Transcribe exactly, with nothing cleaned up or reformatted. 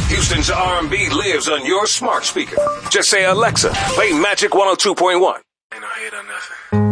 Houston's R and B lives on your smart speaker. Just say, Alexa, play Magic one oh two point one. Ain't no hate or nothing.